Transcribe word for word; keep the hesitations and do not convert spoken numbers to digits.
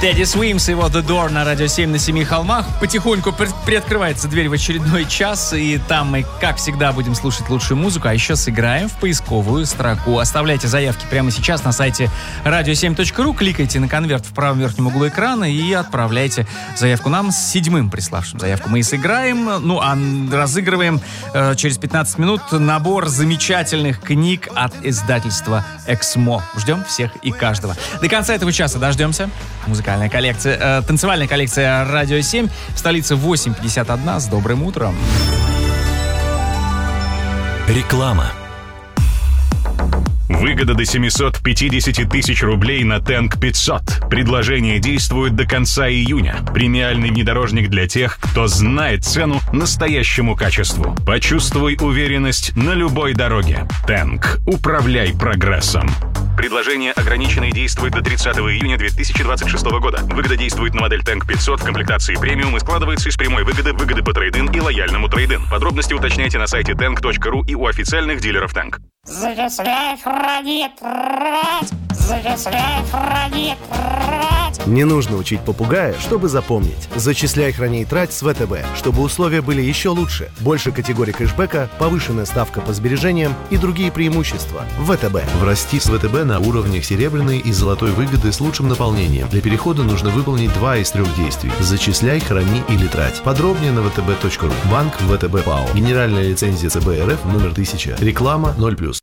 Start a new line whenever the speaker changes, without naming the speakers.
Teddy Swims и его The Door на Радио семь на Семи холмах. Потихоньку приоткрывается дверь в очередной час, и там мы, как всегда, будем слушать лучшую музыку, а еще сыграем в поисковую строку. Оставляйте заявки прямо сейчас на сайте радио семь точка ру, кликайте на конверт в правом верхнем углу экрана и отправляйте заявку нам с седьмым приславшим заявку. Мы и сыграем, ну а разыгрываем э, через пятнадцать минут набор замечательных книг от издательства «Эксмо». Ждем всех и каждого. До конца этого часа дождемся. Музыкальная коллекция, э, танцевальная коллекция «Радио семь» в столице восемь пятьдесят один. С добрым утром.
Реклама.
Выгода до семьсот пятьдесят тысяч рублей на Тэнк пятьсот. Предложение действует до конца июня. Премиальный внедорожник для тех, кто знает цену настоящему качеству. Почувствуй уверенность на любой дороге. Тэнк. Управляй прогрессом. Предложение ограничено и действует до тридцатого июня две тысячи двадцать шестого года. Выгода действует на модель Тэнк пятьсот в комплектации премиум и складывается из прямой выгоды, выгоды по трейд-ин и лояльному трейд-ин. Подробности уточняйте на сайте тэнк точка ру и у официальных дилеров Тэнк.
Зачисляй, храни, трать! Зачисляй, храни, трать!
Не нужно учить попугая, чтобы запомнить. Зачисляй, храни и трать с ВТБ, чтобы условия были еще лучше. Больше категорий кэшбэка, повышенная ставка по сбережениям и другие преимущества. ВТБ.
Врасти с ВТБ на уровнях серебряной и золотой выгоды с лучшим наполнением. Для перехода нужно выполнить два из трех действий. Зачисляй, храни или трать. Подробнее на вэ тэ бэ точка ру. Банк ВТБ ПАО. Генеральная лицензия ЦБ РФ номер тысяча. Реклама ноль плюс.